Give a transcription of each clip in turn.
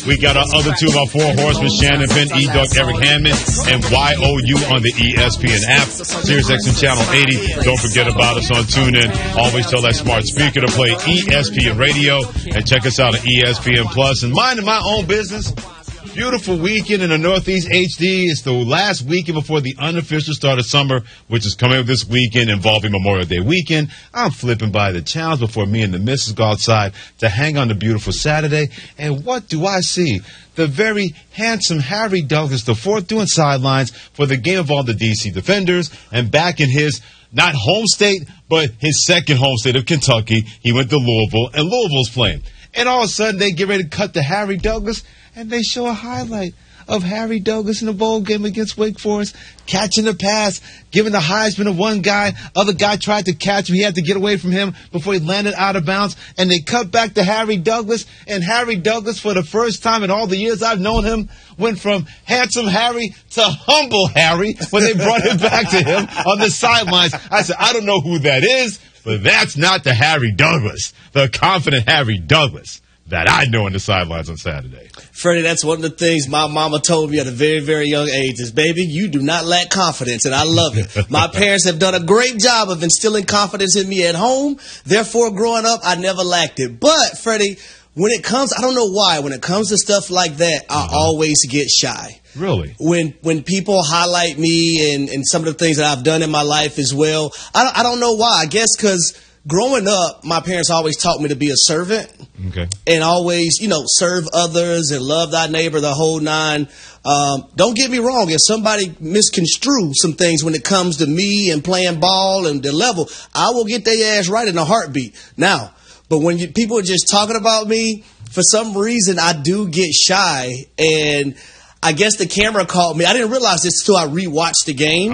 We got our other two of our four horsemen, Shannon Penn, E-Dog, Eric Hammond, and YOU on the ESPN app, SiriusXM Channel 80. Don't forget about us on TuneIn. Always tell that smart speaker to play ESPN Radio, and check us out at ESPN Plus. And minding my own business. Beautiful weekend in the Northeast HD. It's the last weekend before the unofficial start of summer, which is coming up this weekend involving Memorial Day weekend. I'm flipping by the channels before me and the missus go outside to hang on the beautiful Saturday. And what do I see? The very handsome Harry Douglas, the fourth, doing sidelines for the game of all the D.C. Defenders. And back in his, not home state, but his second home state of Kentucky, he went to Louisville, and Louisville's playing. And all of a sudden, they get ready to cut to Harry Douglas, and they show a highlight of Harry Douglas in the bowl game against Wake Forest, catching the pass, giving the Heisman to one guy. Other guy tried to catch him. He had to get away from him before he landed out of bounds. And they cut back to Harry Douglas. And Harry Douglas, for the first time in all the years I've known him, went from handsome Harry to humble Harry when they brought him back to him on the sidelines. I said, I don't know who that is, but that's not the Harry Douglas, the confident Harry Douglas that I know on the sidelines on Saturday. Freddie, that's one of the things my mama told me at a very, very young age is, baby, you do not lack confidence, and I love it. My parents have done a great job of instilling confidence in me at home. Therefore, growing up, I never lacked it. But, Freddie, when it comes, I don't know why, when it comes to stuff like that, I always get shy. Really? When people highlight me and some of the things that I've done in my life as well, I don't know why. I guess because growing up, my parents always taught me to be a servant. Okay. And always, serve others and love thy neighbor, the whole nine. Don't get me wrong. If somebody misconstrues some things when it comes to me and playing ball and the level, I will get their ass right in a heartbeat. Now, but when people are just talking about me, for some reason, I do get shy. And I guess the camera caught me. I didn't realize this until I rewatched the game.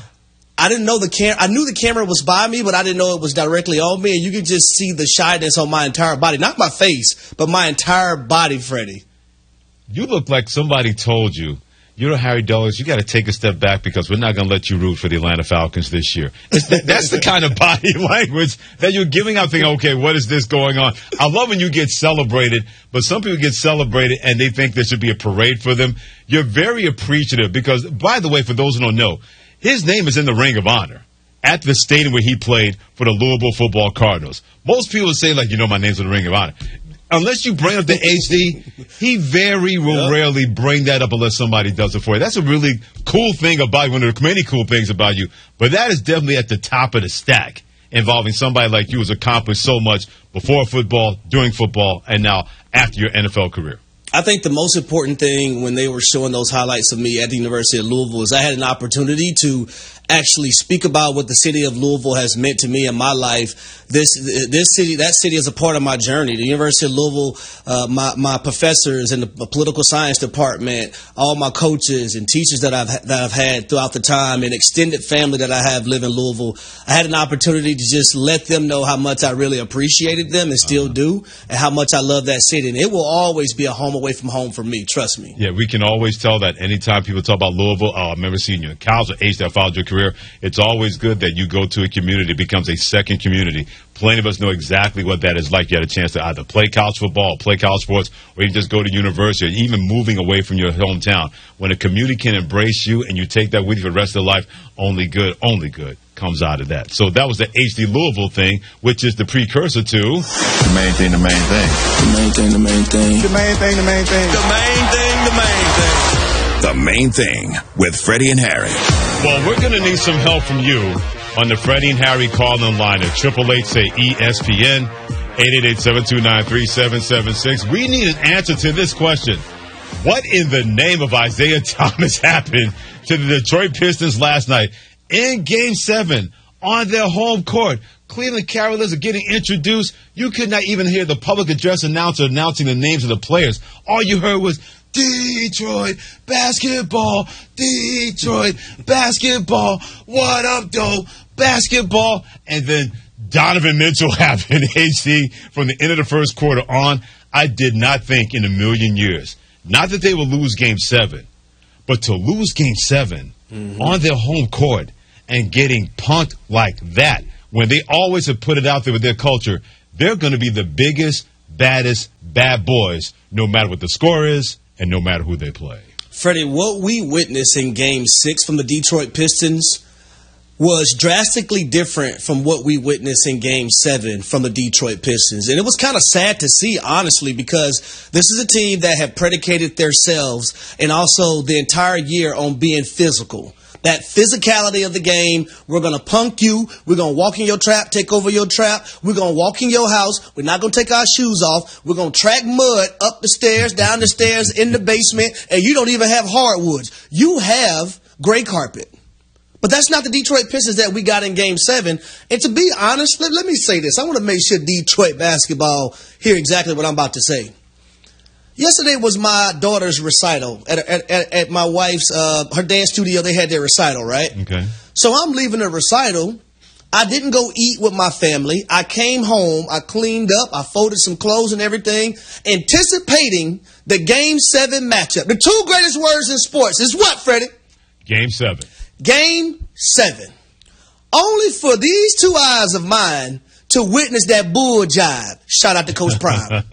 I didn't know I knew the camera was by me, but I didn't know it was directly on me. And you could just see the shyness on my entire body. Not my face, but my entire body, Freddie. You look like somebody told you, Harry Douglas, you got to take a step back because we're not going to let you root for the Atlanta Falcons this year. That's the kind of body language that you're giving out, thinking, okay, what is this going on? I love when you get celebrated, but some people get celebrated and they think there should be a parade for them. You're very appreciative because, by the way, for those who don't know, his name is in the Ring of Honor at the stadium where he played for the Louisville Football Cardinals. Most people say, my name's in the Ring of Honor. Unless you bring up the HD, he very rarely bring that up unless somebody does it for you. That's a really cool thing about you, one of the many cool things about you. But that is definitely at the top of the stack, involving somebody like you who's accomplished so much before football, during football, and now after your NFL career. I think the most important thing when they were showing those highlights of me at the University of Louisville is I had an opportunity to actually speak about what the city of Louisville has meant to me in my life. That city is a part of my journey. The University of Louisville, my professors in the political science department, all my coaches and teachers that I've had throughout the time, and extended family that I have live in Louisville, I had an opportunity to just let them know how much I really appreciated them and still do, and how much I love that city. And it will always be a home away from home for me. Trust me. Yeah, we can always tell that anytime people talk about Louisville. I remember seeing you in college or age that followed your career. It's always good that you go to a community, it becomes a second community. Plenty of us know exactly what that is like. You had a chance to either play college football, play college sports, or you just go to university, or even moving away from your hometown. When a community can embrace you and you take that with you for the rest of their life, only good comes out of that. So that was the HD Louisville thing, which is the precursor to the main thing, the main thing. The main thing, the main thing. The main thing, the main thing. The main thing, the main thing. The Main Thing with Freddie and Harry. Well, we're going to need some help from you on the Freddie and Harry call-in line at 888-SAY-ESPN, 888-729-3776. We need an answer to this question. What in the name of Isaiah Thomas happened to the Detroit Pistons last night in Game 7 on their home court? Cleveland Cavaliers are getting introduced. You could not even hear the public address announcer announcing the names of the players. All you heard was Detroit basketball, Detroit basketball, what up, dope, basketball. And then Donovan Mitchell happened, HD, from the end of the first quarter on. I did not think in a million years, not that they would lose Game 7, but to lose Game 7 on their home court and getting punked like that, when they always have put it out there with their culture, they're going to be the biggest baddest bad boys, no matter what the score is and no matter who they play. Freddie, what we witnessed in Game 6 from the Detroit Pistons was drastically different from what we witnessed in Game 7 from the Detroit Pistons. And it was kind of sad to see, honestly, because this is a team that have predicated themselves and also the entire year on being physical. That physicality of the game, we're going to punk you, we're going to walk in your trap, take over your trap, we're going to walk in your house, we're not going to take our shoes off, we're going to track mud up the stairs, down the stairs, in the basement, and you don't even have hardwoods. You have gray carpet. But that's not the Detroit Pistons that we got in Game 7. And to be honest, let me say this. I want to make sure Detroit basketball hear exactly what I'm about to say. Yesterday was my daughter's recital at my wife's, her dance studio. They had their recital, right? Okay. So I'm leaving the recital. I didn't go eat with my family. I came home. I cleaned up. I folded some clothes and everything, anticipating the Game 7 matchup. The two greatest words in sports is what, Freddie? Game 7. Game 7. Only for these two eyes of mine to witness that bull jive. Shout out to Coach Prime.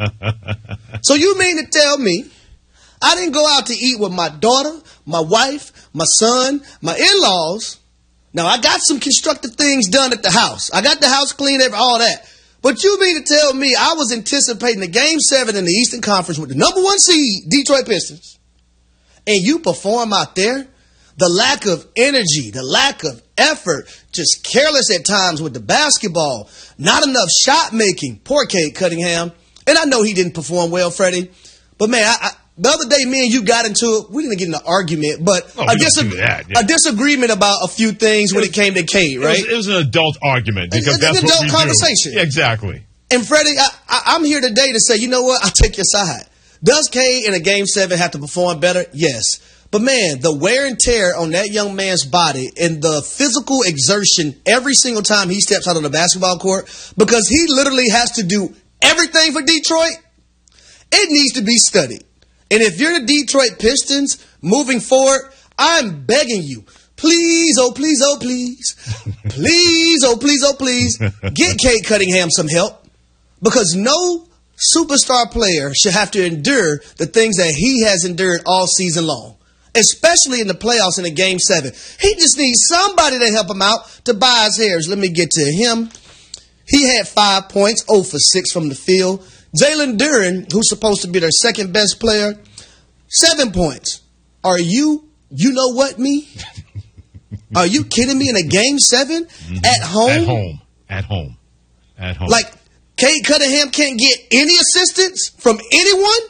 So you mean to tell me I didn't go out to eat with my daughter, my wife, my son, my in-laws? Now, I got some constructive things done at the house. I got the house clean, all that. But you mean to tell me I was anticipating the Game 7 in the Eastern Conference with the number 1 seed, Detroit Pistons, and you perform out there? The lack of energy, the lack of effort, just careless at times with the basketball, not enough shot making. Poor Cade Cunningham. And I know he didn't perform well, Freddie. But, man, the other day me and you got into it. We didn't get in an argument, but a disagreement about a few things when it came to Cade, right? It was an adult argument because that's what we conversation. Do. Exactly. And, Freddie, I'm here today to say, you know what? I'll take your side. Does Cade in a Game 7 have to perform better? Yes. But, man, the wear and tear on that young man's body and the physical exertion every single time he steps out on the basketball court, because he literally has to do everything for Detroit, it needs to be studied. And if you're the Detroit Pistons moving forward, I'm begging you, please, oh, please, oh, please, please, oh, please, oh, please, get Cade Cunningham some help, because no superstar player should have to endure the things that he has endured all season long. Especially in the playoffs in a Game 7. He just needs somebody to help him out. Tobias Harris, let me get to him. He had 5 points, 0 for 6 from the field. Jalen Duren, who's supposed to be their second best player, 7 points. Are you know what, me? Are you kidding me? In a Game 7? At home? At home. Like, Cade Cunningham can't get any assistance from anyone?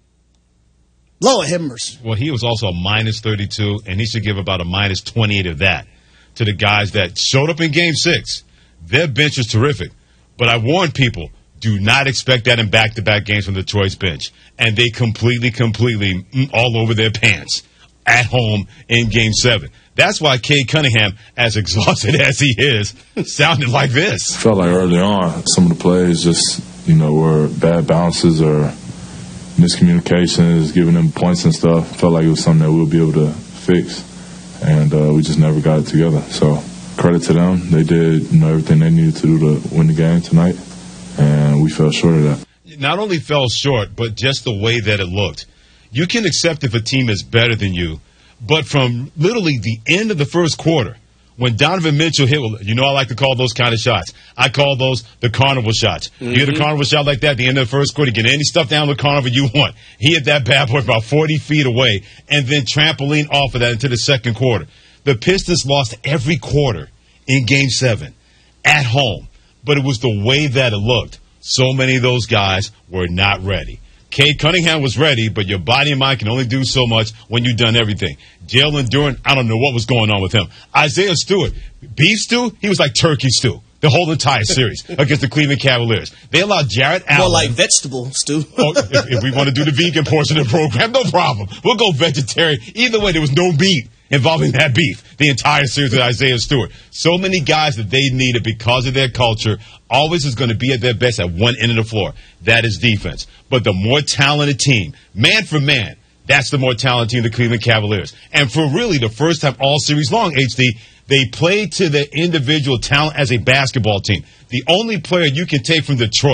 Lord have mercy. Well, he was also a minus 32, and he should give about a minus 28 of that to the guys that showed up in Game 6. Their bench is terrific. But I warned people, do not expect that in back-to-back games from Detroit's bench. And they completely all over their pants at home in Game 7. That's why Cade Cunningham, as exhausted as he is, sounded like this. Felt like early on, some of the plays just, were bad bounces or miscommunications, giving them points and stuff. Felt like it was something that we'll be able to fix, and we just never got it together. So credit to them. They did everything they needed to do to win the game tonight, and we fell short of that. Not only fell short, but just the way that it looked. You can accept if a team is better than you, but from literally the end of the first quarter, when Donovan Mitchell hit, I like to call those kind of shots. I call those the carnival shots. Mm-hmm. You hit a carnival shot like that at the end of the first quarter, get any stuff down the carnival you want. He hit that bad boy about 40 feet away and then trampoline off of that into the second quarter. The Pistons lost every quarter in Game 7 at home, but it was the way that it looked. So many of those guys were not ready. Cade Cunningham was ready, but your body and mind can only do so much when you've done everything. Jalen Duren, I don't know what was going on with him. Isaiah Stewart, beef stew, he was like turkey stew the whole entire series against the Cleveland Cavaliers. They allowed Jarrett Allen. More like vegetable stew. If we want to do the vegan portion of the program, no problem. We'll go vegetarian. Either way, there was no meat involving that beef the entire series with Isaiah Stewart. So many guys that they needed because of their culture always is going to be at their best at one end of the floor. That is defense. But the more talented team, man for man, that's the more talented team, the Cleveland Cavaliers. And for really the first time all series long, HD, they played to their individual talent as a basketball team. The only player you can take from Detroit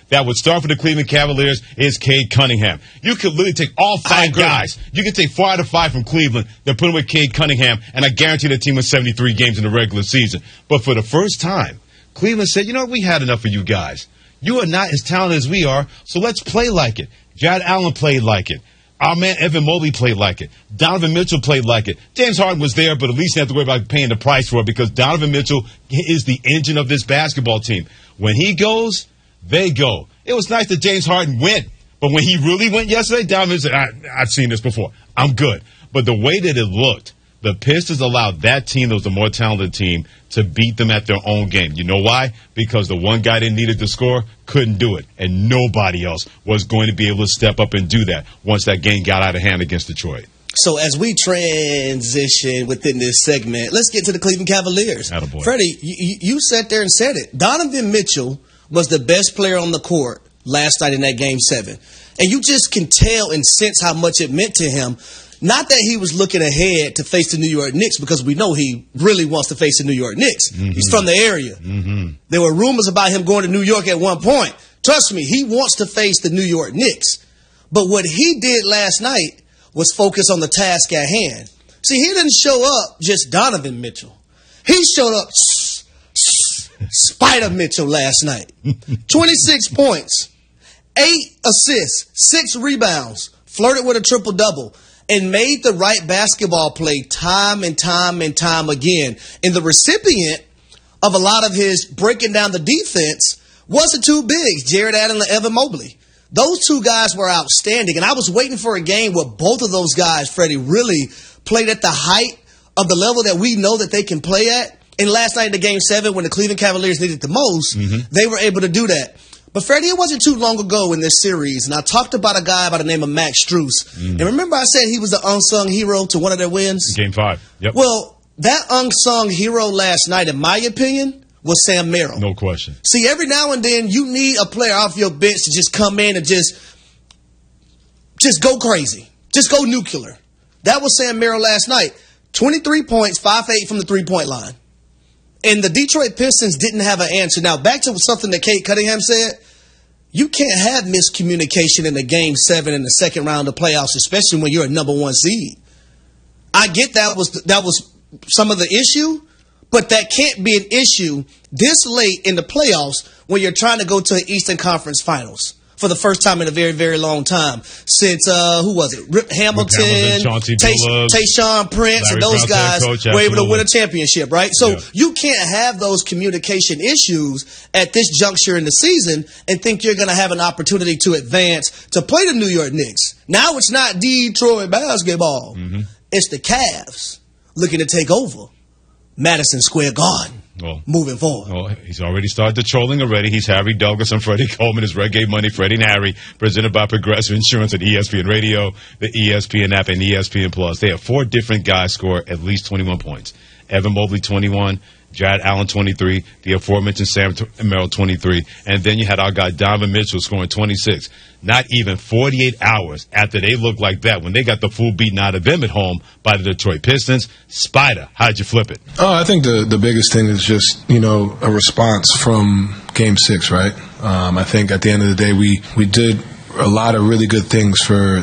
that would start for the Cleveland Cavaliers is Cade Cunningham. You could literally take all 5 guys. You could take 4 out of 5 from Cleveland, then put them with Cade Cunningham, and I guarantee the team was 73 games in the regular season. But for the first time, Cleveland said, you know what, we had enough of you guys. You are not as talented as we are, so let's play like it. Jared Allen played like it. Our man Evan Mobley played like it. Donovan Mitchell played like it. James Harden was there, but at least you have to worry about paying the price for it because Donovan Mitchell is the engine of this basketball team. When he goes, they go. It was nice that James Harden went, but when he really went yesterday, Donovan said, I've seen this before. I'm good. But the way that it looked, the Pistons allowed that team that was the more talented team to beat them at their own game. You know why? Because the one guy they needed to score couldn't do it, and nobody else was going to be able to step up and do that once that game got out of hand against Detroit. So as we transition within this segment, let's get to the Cleveland Cavaliers. Attaboy. Freddie, you sat there and said it. Donovan Mitchell was the best player on the court last night in that Game 7. And you just can tell and sense how much it meant to him. Not that he was looking ahead to face the New York Knicks, because we know he really wants to face the New York Knicks. Mm-hmm. He's from the area. Mm-hmm. There were rumors about him going to New York at one point. Trust me, he wants to face the New York Knicks. But what he did last night was focus on the task at hand. See, he didn't show up just Donovan Mitchell. He showed up Spider Mitchell last night. 26 points, 8 assists, 6 rebounds, flirted with a triple-double, and made the right basketball play time and time and time again. And the recipient of a lot of his breaking down the defense was the two bigs, Jared Allen and Evan Mobley. Those two guys were outstanding. And I was waiting for a game where both of those guys, Freddie, really played at the height of the level that we know that they can play at. And last night in the Game 7, when the Cleveland Cavaliers needed the most, they were able to do that. But, Freddie, it wasn't too long ago in this series, and I talked about a guy by the name of Max Strus. And remember I said he was the unsung hero to one of their wins? Game 5, yep. Well, that unsung hero last night, in my opinion, was Sam Merrill. No question. See, every now and then you need a player off your bench to just come in and just go crazy. Just go nuclear. That was Sam Merrill last night. 23 points, 5 for 8 from the three-point line. And the Detroit Pistons didn't have an answer. Now, back to something that Cade Cunningham said. You can't have miscommunication in the Game 7 in the second round of playoffs, especially when you're a number 1 seed. I get that was some of the issue, but that can't be an issue this late in the playoffs when you're trying to go to an Eastern Conference Finals for the first time in a very, very long time since, who was it? Rip Hamilton, Tayshaun Prince, Larry and those Brown's guys coach, were able to win a championship, right? So you can't have those communication issues at this juncture in the season and think you're going to have an opportunity to advance to play the New York Knicks. Now it's not Detroit basketball. It's the Cavs looking to take over Madison Square Garden. Moving forward. Well, he's already started the trolling already. He's Harry Douglas and Freddie Coleman. His Reggae Money, Freddie and Harry, presented by Progressive Insurance and ESPN Radio, the ESPN app, and ESPN Plus. They have 4 different guys score at least 21 points. Evan Mobley, 21. Jared Allen, 23. The aforementioned Sam Merrill, 23. And then you had our guy Donovan Mitchell scoring 26. Not even 48 hours after they looked like that, when they got the fool beaten out of them at home by the Detroit Pistons. Spider, how'd you flip it? Oh, I think the biggest thing is just, a response from Game 6, right? I think at the end of the day, we did a lot of really good things for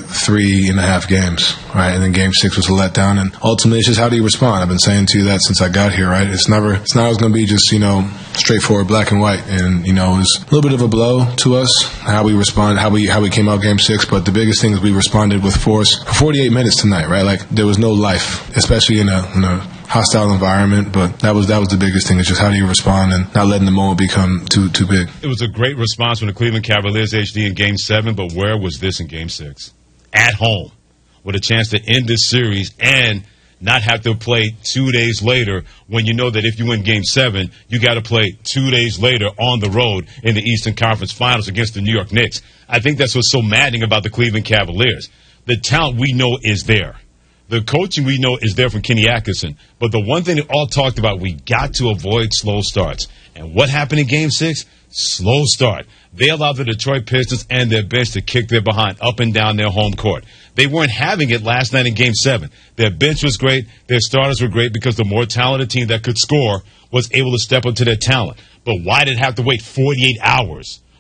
3.5 games, right? And then Game 6 was a letdown. And ultimately, it's just how do you respond? I've been saying to you that since I got here, right? It's not always going to be just, straightforward black and white. And, it was a little bit of a blow to us, how we responded, how we came out Game 6. But the biggest thing is we responded with force for 48 minutes tonight, right? Like, there was no life, especially in a hostile environment, but that was the biggest thing. It's just how do you respond and not letting the moment become too big. It was a great response from the Cleveland Cavaliers HD in Game 7, but where was this in Game 6? At home, with a chance to end this series and not have to play 2 days later, when you know that if you win Game 7, you got to play 2 days later on the road in the Eastern Conference Finals against the New York Knicks. I think that's what's so maddening about the Cleveland Cavaliers. The talent we know is there. The coaching we know is there from Kenny Atkinson. But the one thing they all talked about, we got to avoid slow starts. And what happened in Game 6? Slow start. They allowed the Detroit Pistons and their bench to kick their behind up and down their home court. They weren't having it last night in Game 7. Their bench was great. Their starters were great because the more talented team that could score was able to step up to their talent. But why did it have to wait 48 hours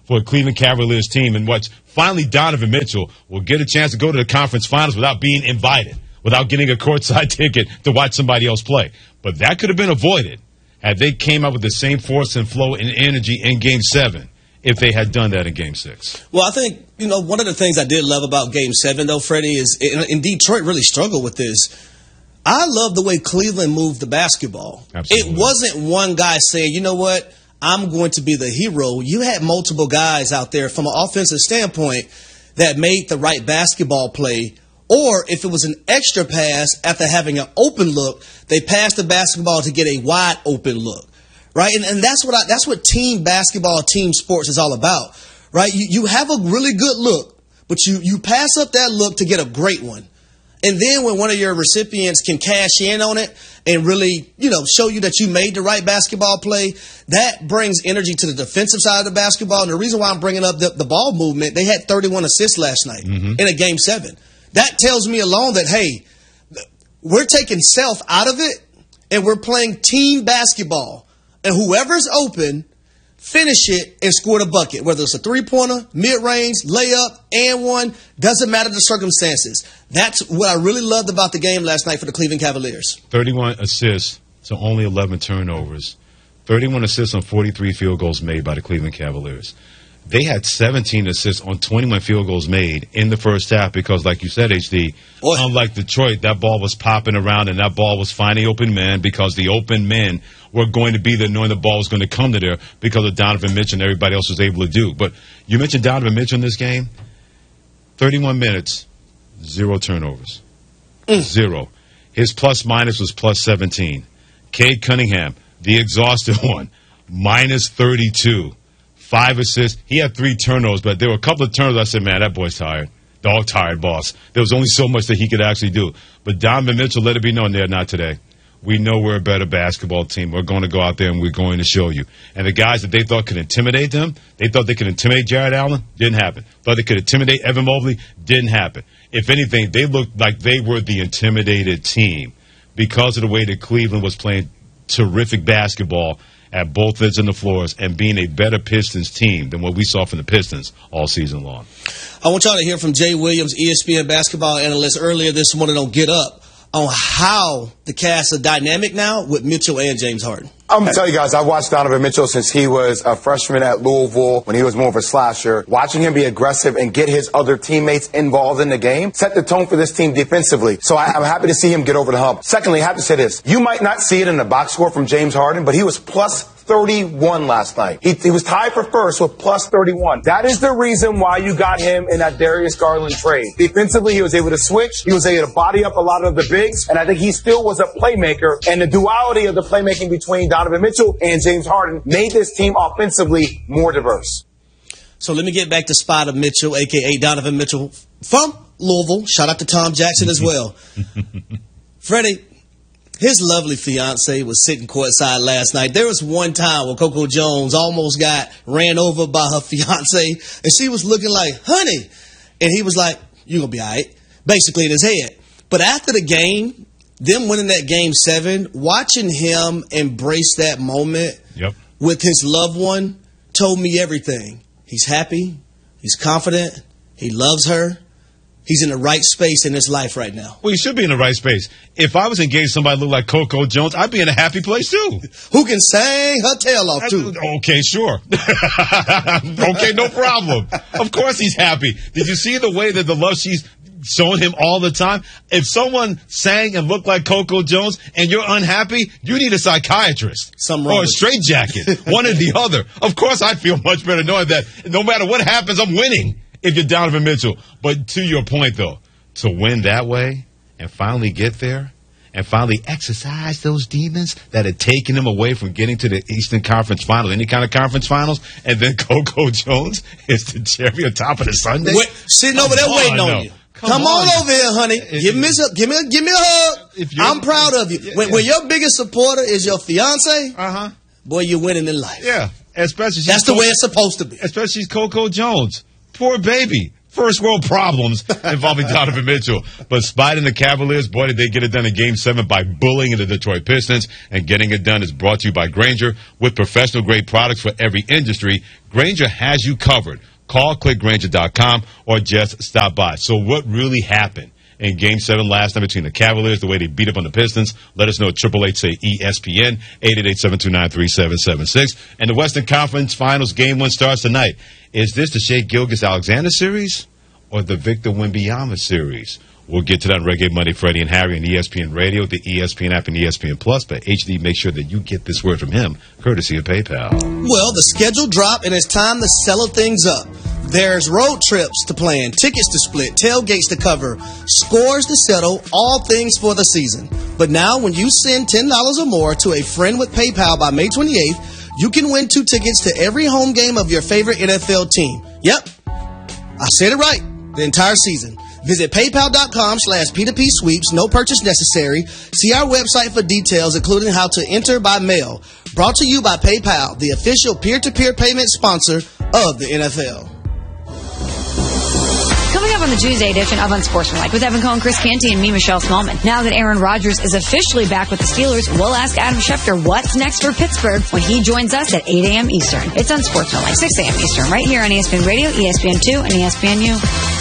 for a Cleveland Cavaliers team, and what's finally Donovan Mitchell will get a chance to go to the conference finals without being invited, without getting a courtside ticket to watch somebody else play. But that could have been avoided had they came up with the same force and flow and energy in Game 7 if they had done that in Game 6. Well, I think, one of the things I did love about Game 7, though, Freddie, is, and Detroit really struggled with this, I love the way Cleveland moved the basketball. Absolutely. It wasn't one guy saying, you know what, I'm going to be the hero. You had multiple guys out there from an offensive standpoint that made the right basketball play. Or if it was an extra pass after having an open look, they passed the basketball to get a wide open look, right? And that's what team basketball, team sports is all about, right? You have a really good look, but you pass up that look to get a great one. And then when one of your recipients can cash in on it and really, show you that you made the right basketball play, that brings energy to the defensive side of the basketball. And the reason why I'm bringing up the ball movement, they had 31 assists last night in a Game 7. That tells me alone that, hey, we're taking self out of it and we're playing team basketball. And whoever's open, finish it and score the bucket. Whether it's a three-pointer, mid-range, layup, and one, doesn't matter the circumstances. That's what I really loved about the game last night for the Cleveland Cavaliers. 31 assists to only 11 turnovers. 31 assists on 43 field goals made by the Cleveland Cavaliers. They had 17 assists on 21 field goals made in the first half because, like you said, HD, unlike Detroit, that ball was popping around and that ball was finding open men because the open men were going to be there knowing the ball was going to come to there because of Donovan Mitchell and everybody else was able to do. But you mentioned Donovan Mitchell in this game. 31 minutes, 0 turnovers. 0. His plus-minus was plus 17. Cade Cunningham, the exhausted one, minus 32. 5 assists. He had 3 turnovers, but there were a couple of turnovers. I said, man, that boy's tired. Dog tired, boss. There was only so much that he could actually do. But Donovan Mitchell, let it be known there, not today. We know we're a better basketball team. We're going to go out there and we're going to show you. And the guys that they thought could intimidate them, they thought they could intimidate Jared Allen, didn't happen. Thought they could intimidate Evan Mobley, didn't happen. If anything, they looked like they were the intimidated team because of the way that Cleveland was playing terrific basketball at both ends of the floors and being a better Pistons team than what we saw from the Pistons all season long. I want y'all to hear from Jay Williams, ESPN basketball analyst, earlier this morning on Get Up on how the cast are dynamic now with Mitchell and James Harden. I'm going to tell you guys, I've watched Donovan Mitchell since he was a freshman at Louisville when he was more of a slasher. Watching him be aggressive and get his other teammates involved in the game set the tone for this team defensively. So I'm happy to see him get over the hump. Secondly, I have to say this. You might not see it in the box score from James Harden, but he was plus 31 last night. He was tied for first with plus 31. That is the reason why you got him in that Darius Garland trade. Defensively, he was able to switch. He was able to body up a lot of the bigs. And I think he still was a playmaker. And the duality of the playmaking between Donovan Mitchell and James Harden made this team offensively more diverse. So let me get back to Spider Mitchell, a.k.a. Donovan Mitchell from Louisville. Shout out to Tom Jackson as well. Freddie, his lovely fiance was sitting courtside last night. There was one time where Coco Jones almost got ran over by her fiance, and she was looking like, honey. And he was like, you're going to be all right, basically in his head. But after the game, them winning that Game 7, watching him embrace that moment with his loved one told me everything. He's happy. He's confident. He loves her. He's in the right space in his life right now. Well, he should be in the right space. If I was engaged to somebody who looked like Coco Jones, I'd be in a happy place, too. Who can sing her tail off, too. Okay, sure. Okay, no problem. Of course he's happy. Did you see the way that the love she's showing him all the time? If someone sang and looked like Coco Jones and you're unhappy, you need a psychiatrist. Or a straitjacket. One or the other. Of course I'd feel much better knowing that no matter what happens, I'm winning. If you're Donovan Mitchell. But to your point, though, to win that way and finally get there and finally exercise those demons that had taken him away from getting to the Eastern Conference Finals, any kind of conference finals, and then Coco Jones is the cherry on top of the sundae. Sitting over there waiting on you. Come on over here, honey. Give me a hug. I'm proud of you. When your biggest supporter is your fiance, boy, you're winning in life. Yeah. Especially that's the way it's supposed to be. Especially Coco Jones. Poor baby. first world problems involving Donovan Mitchell. But Spiding the Cavaliers, boy, did they get it done in Game 7 by bullying the Detroit Pistons. And Getting It Done is brought to you by Grainger. With professional-grade products for every industry, Grainger has you covered. Call, click Grainger.com, or just stop by. So what really happened in Game 7 last night between the Cavaliers, the way they beat up on the Pistons? Let us know at 888-SAY-ESPN, 888-729-3776. And the Western Conference Finals Game 1 starts tonight. Is this the Shai Gilgeous-Alexander series or the Victor Wembanyama series? We'll get to that on Reggae Monday, Freddie and Harry on ESPN Radio, the ESPN app, and ESPN Plus. But HD, make sure that you get this word from him, courtesy of PayPal. Well, the schedule dropped, and it's time to settle things up. There's road trips to plan, tickets to split, tailgates to cover, scores to settle, all things for the season. But now, when you send $10 or more to a friend with PayPal by May 28th, you can win 2 tickets to every home game of your favorite NFL team. Yep, I said it right, the entire season. Visit paypal.com/P2P sweeps, no purchase necessary. See our website for details, including how to enter by mail. Brought to you by PayPal, the official peer-to-peer payment sponsor of the NFL. Coming up on the Tuesday edition of Unsportsmanlike with Evan Cohen, Chris Canty, and me, Michelle Smallman. Now that Aaron Rodgers is officially back with the Steelers, we'll ask Adam Schefter what's next for Pittsburgh when he joins us at 8 a.m. Eastern. It's Unsportsmanlike, 6 a.m. Eastern, right here on ESPN Radio, ESPN2, and ESPNU.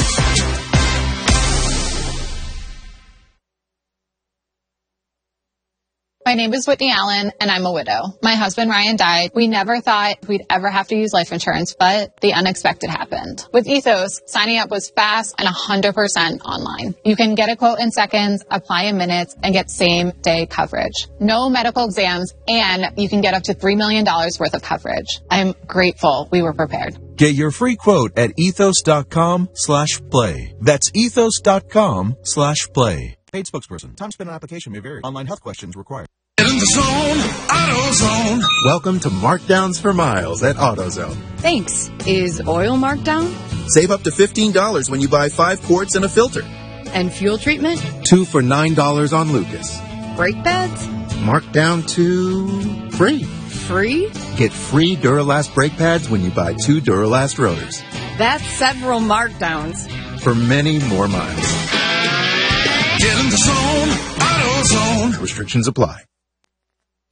My name is Whitney Allen, and I'm a widow. My husband, Ryan, died. We never thought we'd ever have to use life insurance, but the unexpected happened. With Ethos, signing up was fast and 100% online. You can get a quote in seconds, apply in minutes, and get same-day coverage. No medical exams, and you can get up to $3 million worth of coverage. I'm grateful we were prepared. Get your free quote at ethos.com/play. That's ethos.com/play. Paid spokesperson. Time spent on application may vary. Online health questions required. Get in the zone, AutoZone. Welcome to Markdowns for Miles at AutoZone. Thanks. Is oil marked down? Save up to $15 when you buy 5 quarts and a filter. And fuel treatment? 2 for $9 on Lucas. Brake pads? Marked down to free. Free? Get free Duralast brake pads when you buy 2 Duralast rotors. That's several markdowns. For many more miles. Get in the zone, AutoZone. Restrictions apply.